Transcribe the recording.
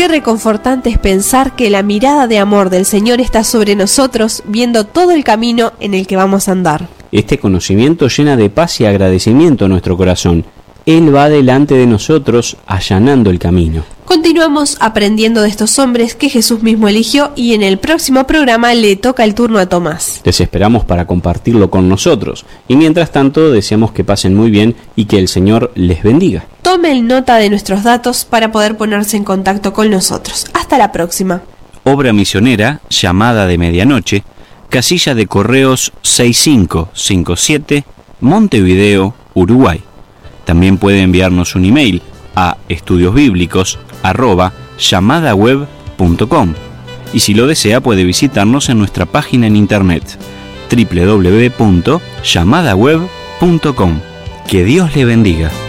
Qué reconfortante es pensar que la mirada de amor del Señor está sobre nosotros, viendo todo el camino en el que vamos a andar. Este conocimiento llena de paz y agradecimiento nuestro corazón. Él va delante de nosotros, allanando el camino. Continuamos aprendiendo de estos hombres que Jesús mismo eligió y en el próximo programa le toca el turno a Tomás. Les esperamos para compartirlo con nosotros y mientras tanto deseamos que pasen muy bien y que el Señor les bendiga. Tomen nota de nuestros datos para poder ponerse en contacto con nosotros. Hasta la próxima. Obra misionera, Llamada de Medianoche, casilla de correos 6557, Montevideo, Uruguay. También puede enviarnos un email a estudiosbiblicos@llamadaweb.com y si lo desea puede visitarnos en nuestra página en internet www.llamadaweb.com. Que Dios le bendiga.